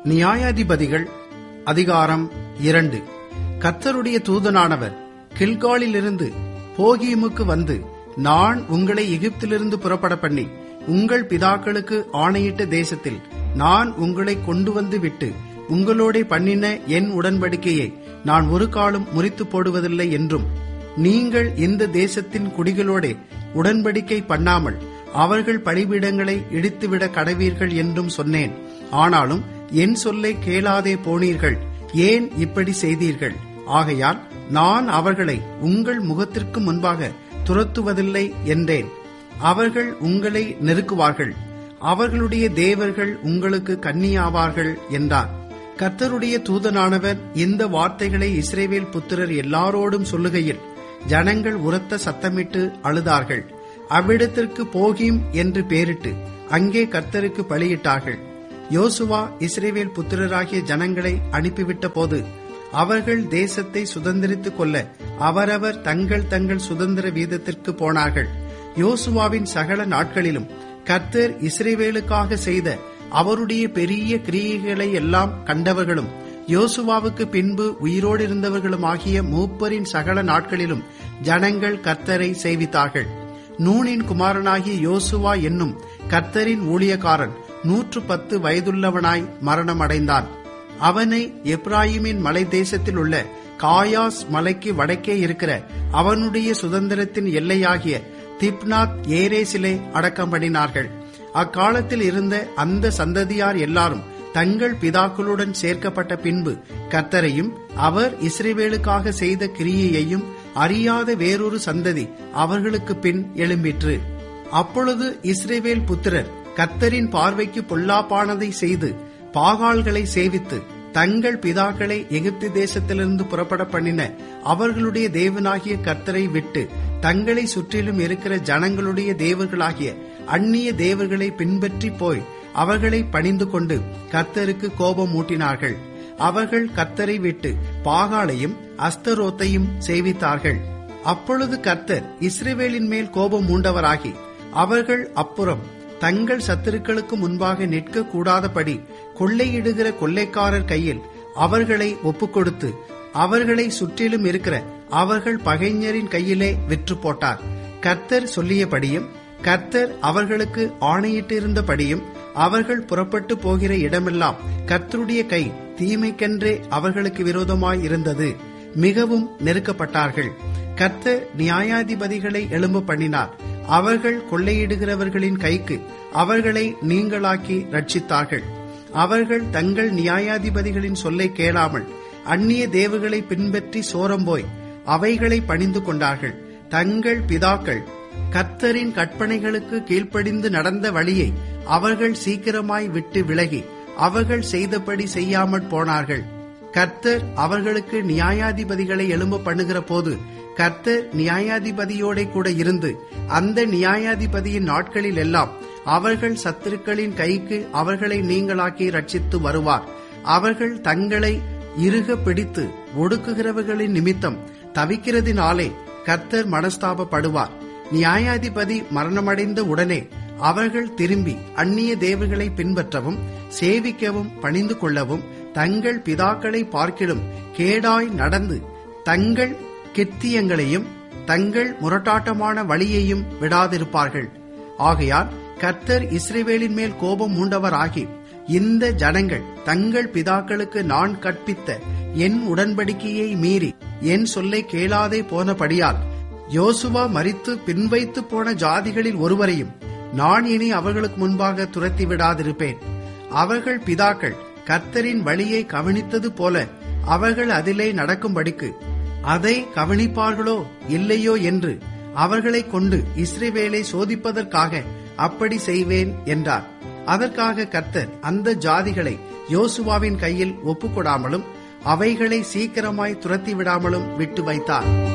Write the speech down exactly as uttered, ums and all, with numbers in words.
நியாயாதிபதிகள் அதிகாரம் இரண்டு. கர்த்தருடைய தூதனானவர் கில்காலிலிருந்து போகீமுக்கு வந்து, நான் உங்களை எகிப்திலிருந்து புறப்பட பண்ணி உங்கள் பிதாக்களுக்கு ஆணையிட்ட தேசத்தில் நான் உங்களை கொண்டு வந்து விட்டு உங்களோட பண்ணின என் உடன்படிக்கையை நான் ஒரு காலம் முறித்து போடுவதில்லை என்றும், நீங்கள் இந்த தேசத்தின் குடிகளோட உடன்படிக்கை பண்ணாமல் அவர்கள் பலிபீடங்களை இடித்துவிட கடவீர்கள் என்றும் சொன்னேன். ஆனாலும் என் சொல்லை கேளாதே போனீர்கள். ஏன் இப்படி செய்தீர்கள்? ஆகையால் நான் அவர்களை உங்கள் முகத்திற்கு முன்பாக துரத்துவதில்லை என்றேன். அவர்கள் உங்களை நெருக்குவார்கள், அவர்களுடைய தேவர்கள் உங்களுக்கு கன்னியாவார்கள் என்றார். கர்த்தருடைய தூதனானவர் இந்த வார்த்தைகளை இஸ்ரவேல் புத்திரர் எல்லாரோடும் சொல்லுகையில் ஜனங்கள் உரத்த சத்தமிட்டு அழுதார்கள். அவ்விடத்திற்கு போகீம் என்று பெயரிட்டு அங்கே கர்த்தருக்கு பலியிட்டார்கள். யோசுவா இஸ்ரவேல் புத்திரராகிய ஜனங்களை அனுப்பிவிட்ட போது அவர்கள் தேசத்தை சுதந்திரித்துக் கொள்ள அவரவர் தங்கள் தங்கள் சுதந்திர வீதத்திற்கு போனார்கள். யோசுவாவின் சகல நாட்களிலும் கர்த்தர் இஸ்ரவேலுக்காக செய்த அவருடைய பெரிய கிரியைகளை எல்லாம் கண்டவர்களும் யோசுவாவுக்கு பின்பு உயிரோடு இருந்தவர்களும் ஆகிய மூப்பரின் சகல நாட்களிலும் ஜனங்கள் கர்த்தரை சேவித்தார்கள். நூனின் குமாரனாகிய யோசுவா என்னும் கர்த்தரின் ஊழியக்காரன் நூற்று பத்து வயதுள்ளவனாய் மரணம் அடைந்தான். அவனை எப்ராயிமின் மலை தேசத்தில் உள்ள காயாஸ் மலைக்கு வடக்கே இருக்கிற அவனுடைய சுதந்திரத்தின் எல்லையாகிய திப்னாத் ஏரேசிலே அடக்கம் பண்ணினார்கள். அக்காலத்தில் இருந்த அந்த சந்ததியார் எல்லாரும் தங்கள் பிதாக்களுடன் சேர்க்கப்பட்ட பின்பு கர்த்தரையும் அவர் இஸ்ரவேலுக்காக செய்த கிரியையையும் அறியாத வேறொரு சந்ததி அவர்களுக்கு பின் எழும்பிற்று. அப்பொழுது இஸ்ரவேல் புத்திரர் கர்த்தரின் பார்வைக்கு பொல்லாப்பானதை செய்து பாகால்களை சேவித்து தங்கள் பிதாக்களை எகிப்து தேசத்திலிருந்து புறப்பட பண்ணின அவர்களுடைய தேவனாகிய கர்த்தரை விட்டு தங்களை சுற்றிலும் இருக்கிற ஜனங்களுடைய தேவர்களாகிய அந்நிய தேவர்களை பின்பற்றி போய் அவர்களை பணிந்து கொண்டு கர்த்தருக்கு கோபம் மூட்டினார்கள். அவர்கள் கர்த்தரை விட்டு பாகாலையும் அஸ்தரோத்தையும் சேவித்தார்கள். அப்பொழுது கர்த்தர் இஸ்ரவேலின் மேல் கோபம் மூண்டவராகி அவர்கள் அப்புறம் தங்கள் சத்துருக்களுக்கு முன்பாக நிற்க கூடாதபடி கொள்ளையிடுகிற கொள்ளைக்காரர் கையில் அவர்களை ஒப்புக்கொடுத்து அவர்களை சுற்றிலும் இருக்கிற அவர்கள் பகைஞரின் கையிலே விற்று போட்டார். கர்த்தர் சொல்லியபடியும் கர்த்தர் அவர்களுக்கு ஆணையிட்டிருந்தபடியும் அவர்கள் புறப்பட்டு போகிற இடமெல்லாம் கர்த்தருடைய கை தீமைக்கென்றே அவர்களுக்கு விரோதமாய் இருந்தது. மிகவும் நெருக்கப்பட்டார்கள். கர்த்தர் நியாயாதிபதிகளை எழும்ப பண்ணினார். அவர்கள் கொள்ளையிடுகிறவர்களின் கைக்கு அவர்களை நீங்களாக்கி ரட்சித்தார்கள். அவர்கள் தங்கள் நியாயாதிபதிகளின் சொல்லை கேளாமல் அந்நிய தேவர்களை பின்பற்றி சோரம்போய் அவைகளை பணிந்து கொண்டார்கள். தங்கள் பிதாக்கள் கர்த்தரின் கற்பனைகளுக்கு கீழ்ப்படிந்து நடந்த வழியை அவர்கள் சீக்கிரமாய் விட்டு விலகி அவர்கள் செய்தபடி செய்யாமற் போனார்கள். கர்த்தர் அவர்களுக்கு நியாயாதிபதிகளை எழும்ப பண்ணுகிற போது கர்த்தர் நியாயாதிபதியோட கூட இருந்து அந்த நியாயாதிபதியின் நாட்களில் எல்லாம் அவர்கள் சத்துருக்களின் கைக்கு அவர்களை நீங்களாக்கி ரட்சித்து வருவார். அவர்கள் தங்களை இறுக பிடித்து ஒடுக்குகிறவர்களின் நிமித்தம் தவிக்கிறதினாலே கர்த்தர் மனஸ்தாபப்படுவார். நியாயாதிபதி மரணமடைந்த உடனே அவர்கள் திரும்பி அந்நிய தேவர்களை பின்பற்றவும் சேவிக்கவும் பணிந்து கொள்ளவும் தங்கள் பிதாக்களை பார்க்கிலும் கேடாய் நடந்து தங்கள் கித்தியங்களையும் தங்கள் முரட்டாட்டமான வழியையும் விடாதிருப்பார்கள். ஆகையால் கர்த்தர் இஸ்ரவேலின் மேல் கோபம் மூண்டவராகி இந்த ஜனங்கள் தங்கள் பிதாக்களுக்கு நான் கற்பித்த என் உடன்படிக்கையை மீறி என் சொல்லை கேளாதே போனபடியால் யோசுவா மரித்து பின்வைத்து போன ஜாதிகளில் ஒருவரையும் நான் இனி அவர்களுக்கு முன்பாக துரத்தி விடாதிருப்பேன். அவர்கள் பிதாக்கள் கர்த்தரின் வழியை கவனித்தது போல அவர்கள் அதிலே நடக்கும்படிக்கு அதை கவனிப்பார்களோ இல்லையோ என்று அவர்களை கொண்டு இஸ்ரவேலை சோதிப்பதற்காக அப்படி செய்வேன் என்றார். அதற்காக கர்த்தர் அந்த ஜாதிகளை யோசுவாவின் கையில் ஒப்புக்கொடாமலும் அவைகளை சீக்கிரமாய் துரத்தி விடாமலும் விட்டு வைத்தார்.